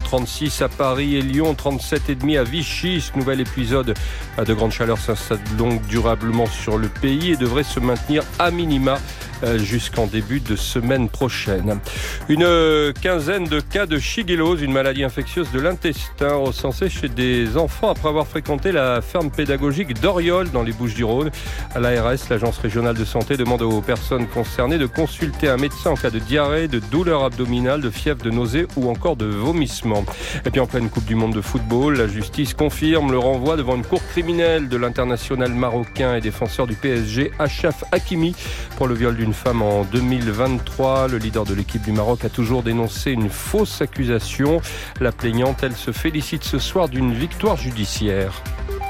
36 à Paris et Lyon, 37,5 à Vichy. Ce nouvel épisode de grande chaleur s'installe donc durablement sur le pays et devrait se maintenir à minima jusqu'en début de semaine prochaine. Une quinzaine de cas de shigellose, une maladie infectieuse de l'intestin recensée chez des enfants après avoir fréquenté la ferme pédagogique d'Oriol dans les Bouches-du-Rhône. À l'ARS, l'agence régionale de santé, demande aux personnes concernées de consulter un médecin en cas de diarrhée, de douleur abdominale, de fièvre, de nausée ou encore de vomissement. Et puis en pleine Coupe du Monde de football, la justice confirme le renvoi devant une cour criminelle de l'international marocain et défenseur du PSG, Achraf Hakimi, pour le viol d'une femme en 2023. Le leader de l'équipe du Maroc a toujours dénoncé une fausse accusation. La plaignante, elle, se félicite ce soir d'une victoire judiciaire.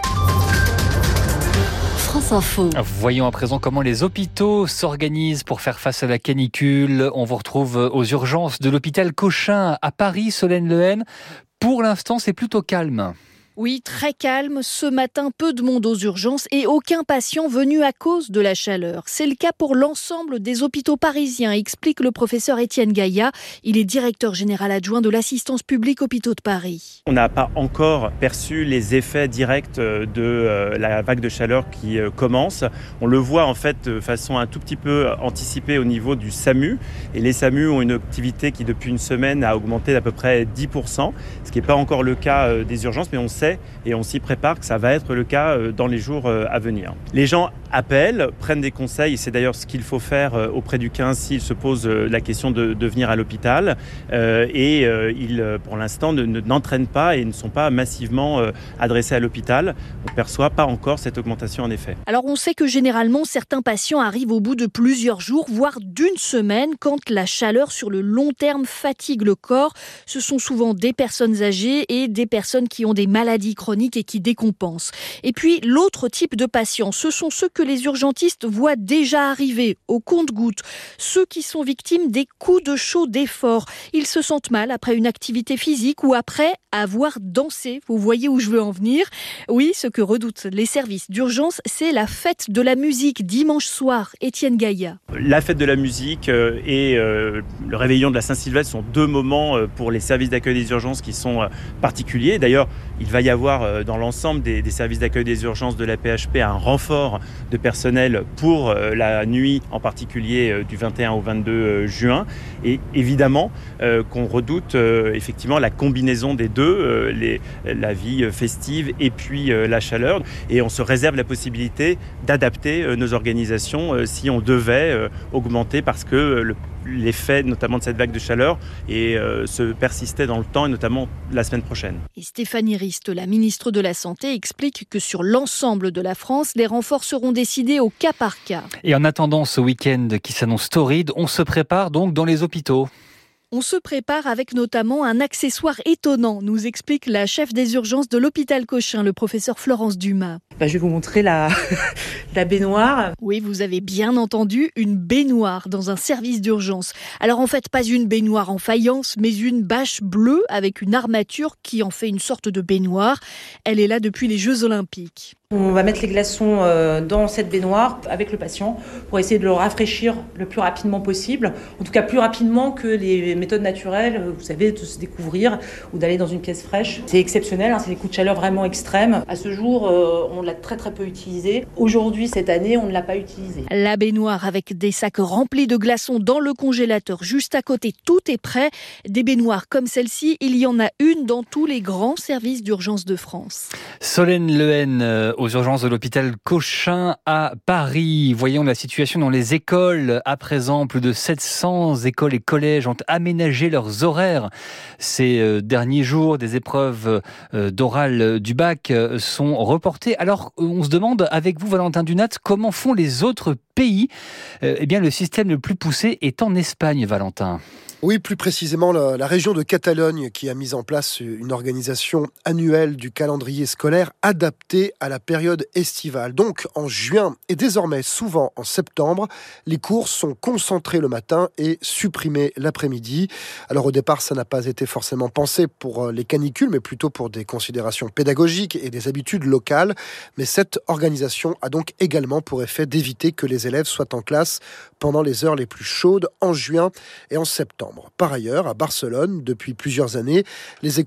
France Info. Voyons à présent comment les hôpitaux s'organisent pour faire face à la canicule. On vous retrouve aux urgences de l'hôpital Cochin à Paris, Solène Lehen. Pour l'instant, c'est plutôt calme. Oui, très calme. Ce matin, peu de monde aux urgences et aucun patient venu à cause de la chaleur. C'est le cas pour l'ensemble des hôpitaux parisiens, explique le professeur Étienne Gaillat. Il est directeur général adjoint de l'assistance publique Hôpitaux de Paris. On n'a pas encore perçu les effets directs de la vague de chaleur qui commence. On le voit en fait de façon un tout petit peu anticipée au niveau du SAMU. Et les SAMU ont une activité qui depuis une semaine a augmenté d'à peu près 10%, ce qui n'est pas encore le cas des urgences, mais on sait et on s'y prépare que ça va être le cas dans les jours à venir. Les gens appellent, prennent des conseils, et c'est d'ailleurs ce qu'il faut faire auprès du 15 s'ils se posent la question de venir à l'hôpital. Ils, pour l'instant, n'entraînent pas et ne sont pas massivement adressés à l'hôpital. On ne perçoit pas encore cette augmentation en effet. Alors on sait que généralement, certains patients arrivent au bout de plusieurs jours, voire d'une semaine, quand la chaleur sur le long terme fatigue le corps. Ce sont souvent des personnes âgées et des personnes qui ont des maladies chroniques et qui décompensent. Et puis l'autre type de patients, ce sont ceux que les urgentistes voient déjà arriver au compte-gouttes, ceux qui sont victimes des coups de chaud d'effort. Ils se sentent mal après une activité physique ou après avoir dansé. Vous voyez où je veux en venir? Oui, ce que redoutent les services d'urgence, c'est la fête de la musique dimanche soir. Étienne Gaillat. La fête de la musique et le réveillon de la Saint-Sylvestre sont deux moments pour les services d'accueil des urgences qui sont particuliers. D'ailleurs, il va y avoir dans l'ensemble des services d'accueil des urgences de la PHP un renfort de personnel pour la nuit, en particulier du 21 au 22 juin. Et évidemment qu'on redoute effectivement la combinaison des deux, la vie festive et puis la chaleur. Et on se réserve la possibilité d'adapter nos organisations si on devait augmenter parce que l'effet notamment de cette vague de chaleur se persistait dans le temps et notamment la semaine prochaine. Et Stéphanie Rist, la ministre de la Santé, explique que sur l'ensemble de la France, les renforts seront décidés au cas par cas. Et en attendant ce week-end qui s'annonce torride, on se prépare donc dans les hôpitaux. On se prépare avec notamment un accessoire étonnant, nous explique la chef des urgences de l'hôpital Cochin, le professeur Florence Dumas. Je vais vous montrer la baignoire. Oui, vous avez bien entendu, une baignoire dans un service d'urgence. Alors en fait, pas une baignoire en faïence, mais une bâche bleue avec une armature qui en fait une sorte de baignoire. Elle est là depuis les Jeux Olympiques. On va mettre les glaçons dans cette baignoire avec le patient pour essayer de le rafraîchir le plus rapidement possible. En tout cas, plus rapidement que les méthodes naturelles, vous savez, de se découvrir ou d'aller dans une pièce fraîche. C'est exceptionnel, c'est des coups de chaleur vraiment extrêmes. À ce jour, on l'a très très peu utilisé. Aujourd'hui, cette année, on ne l'a pas utilisé. La baignoire avec des sacs remplis de glaçons dans le congélateur juste à côté, tout est prêt. Des baignoires comme celle-ci, il y en a une dans tous les grands services d'urgence de France. Solène Lehen, aux urgences de l'hôpital Cochin à Paris. Voyons la situation dans les écoles. À présent, plus de 700 écoles et collèges ont aménagé leurs horaires. Ces derniers jours, des épreuves d'oral du bac sont reportées. Alors, on se demande, avec vous, Valentin Dunat, comment font les autres pays? Eh bien, le système le plus poussé est en Espagne, Valentin. Oui, plus précisément la région de Catalogne qui a mis en place une organisation annuelle du calendrier scolaire adaptée à la période estivale. Donc en juin et désormais souvent en septembre, les cours sont concentrés le matin et supprimés l'après-midi. Alors au départ, ça n'a pas été forcément pensé pour les canicules, mais plutôt pour des considérations pédagogiques et des habitudes locales. Mais cette organisation a donc également pour effet d'éviter que les élèves soient en classe pendant les heures les plus chaudes en juin et en septembre. Par ailleurs, à Barcelone, depuis plusieurs années, les écoles